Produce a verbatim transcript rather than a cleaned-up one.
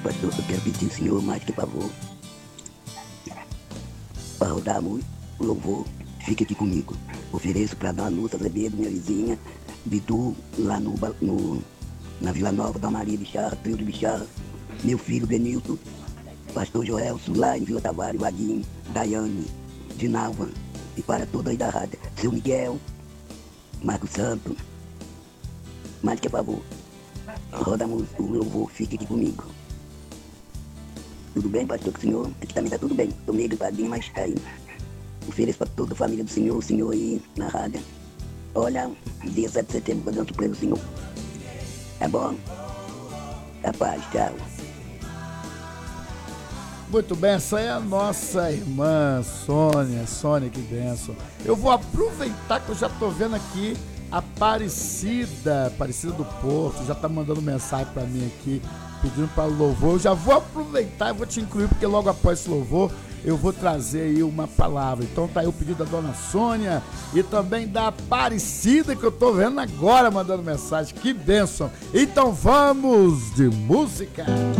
pastor, eu quero pedir ao senhor, mais que favor, para rodar muito o louvor, fique aqui comigo. Ofereço para Dona Lúcia Azevedo, minha vizinha, Bidu, lá no, no, na Vila Nova, da Maria Bicharra, Trio de Bicharra, meu filho Benilton, pastor Joel, Sulaine, Vila Tavares, Vadinho, Daiane, Dinalva, e para todos aí da rádio, seu Miguel, Marcos Santos, mais que favor, roda o louvor, fique aqui comigo. Tudo bem, pastor, com o senhor? Aqui também tá tudo bem. Tô meio gripadinho, mas tá aí. Ofereço para toda a família do senhor, o senhor aí na rádio. Olha, dia sete de setembro, fazer uma surpresa do senhor. Tá bom? Capaz, tchau. Muito bem, essa é a nossa irmã Sônia. Sônia, que benção. Eu vou aproveitar que eu já tô vendo aqui a Aparecida, Aparecida do Porto, já tá mandando mensagem para mim aqui, pedindo para o louvor. Eu já vou aproveitar e vou te incluir, porque logo após esse louvor eu vou trazer aí uma palavra. Então tá aí o pedido da dona Sônia e também da Aparecida, que eu tô vendo agora mandando mensagem. Que bênção! Então vamos de música!